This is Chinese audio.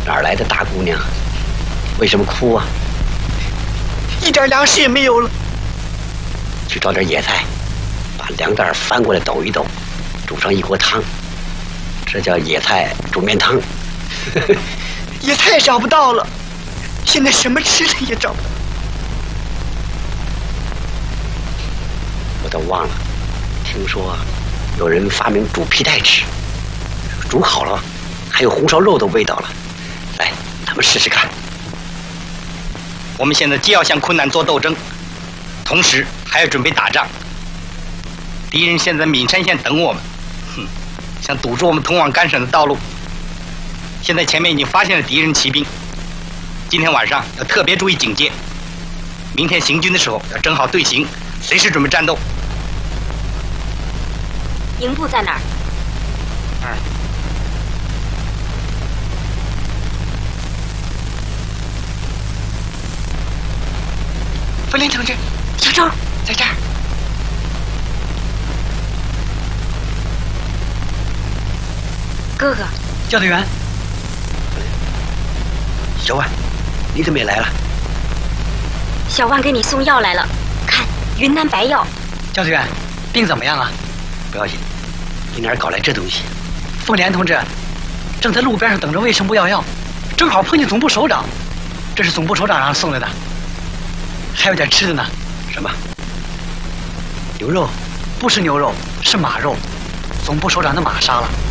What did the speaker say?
哪儿来的大姑娘？为什么哭啊？ 一点粮食也没有了。 去找点野菜，把粮袋翻过来抖一抖，煮上一锅汤，这叫野菜煮面汤。 野菜也找不到了，现在什么吃的也找不到。 我都忘了，听说有人发明煮皮带吃，煮好了还有红烧肉的味道了。来，咱们试试看。 我们现在既要向困难做斗争，同时还要准备打仗。敌人现在岷山县等我们，想堵住我们通往甘省的道路。现在前面已经发现了敌人骑兵，今天晚上要特别注意警戒。明天行军的时候要整好队形，随时准备战斗。 营部在哪儿？ 凤莲同志， 小周在这儿。 哥哥， 教队员， 小万，你怎么也来了？ 小万给你送药来了，看云南白药。 教队员，病怎么样啊？ 不要紧，你哪儿搞来这东西？ 凤莲同志正在路边上等着卫生部要药，正好碰见总部首长，这是总部首长让送来的。还有点吃的呢。 什么？牛肉？ 不是牛肉，是马肉。总部首长的马杀了。